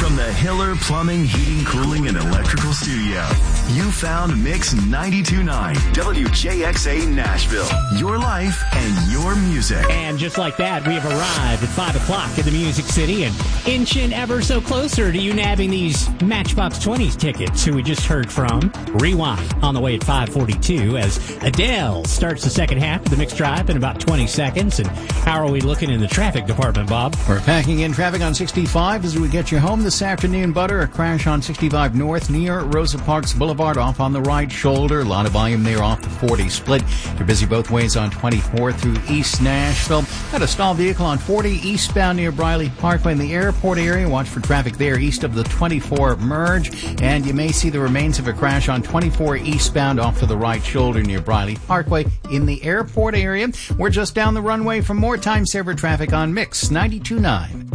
From the Hiller Plumbing, Heating, Cooling, and Electrical Studio, you found Mix 92.9 WJXA Nashville. Your life and your music. And just like that, we have arrived at 5 o'clock in the Music City and inching ever so closer to you nabbing these Matchbox 20s tickets who we just heard from. Rewind on the way at 5:42 as Adele starts the second half of the Mix Drive in about 20 seconds. And how are we looking in the traffic department, Bob? We're packing in traffic on 65 as we get you home this afternoon. Butter, a crash on 65 North near Rosa Parks Boulevard off on the right shoulder. A lot of volume there off the 40 split. You're busy both ways on 24 through East Nashville. Got a stalled vehicle on 40 eastbound near Briley Parkway in the airport area. Watch for traffic there east of the 24 merge. And you may see the remains of a crash on 24 eastbound off to the right shoulder near Briley Parkway in the airport area. We're just down the runway for more time saver traffic on Mix 92.9.